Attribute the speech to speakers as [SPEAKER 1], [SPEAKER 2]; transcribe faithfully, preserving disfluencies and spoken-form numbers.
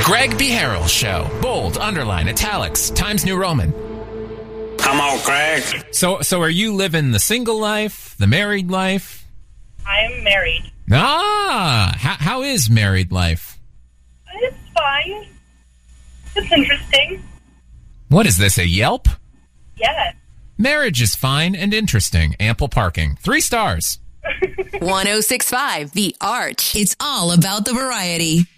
[SPEAKER 1] Greg B. Harrell Show. Bold, underline, italics, Times New Roman.
[SPEAKER 2] Come on, Greg.
[SPEAKER 1] So, so are you living the single life, the married life?
[SPEAKER 3] I'm married.
[SPEAKER 1] Ah, how, how is married life?
[SPEAKER 3] It's fine. It's interesting.
[SPEAKER 1] What is this, a Yelp?
[SPEAKER 3] Yes.
[SPEAKER 1] Marriage is fine and interesting. Ample parking. Three stars.
[SPEAKER 4] one oh six point five The Arch. It's all about the variety.